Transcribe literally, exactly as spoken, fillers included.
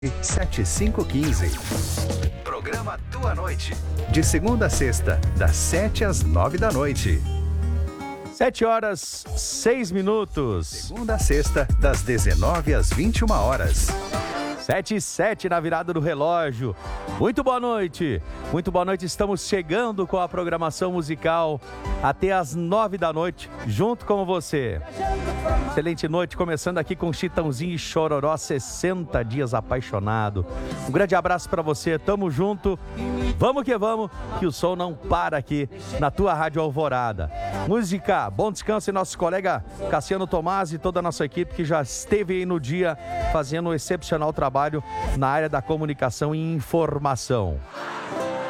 sete cinco um cinco. Programa Tua Noite. De segunda a sexta, das sete às nove da noite. Sete horas, seis minutos. Segunda a sexta, das dezenove às vinte e uma horas. Sete e sete na virada do relógio. Muito boa noite. Muito boa noite. Estamos chegando com a programação musical até às nove da noite, junto com você. Excelente noite, começando aqui com Chitãozinho e Chororó, sessenta dias apaixonado. Um grande abraço para você, tamo junto. Vamos que vamos, que o som não para aqui na tua Rádio Alvorada. Música, bom descanso e nosso colega Cassiano Tomás e toda a nossa equipe que já esteve aí no dia fazendo um excepcional trabalho na área da comunicação e informação.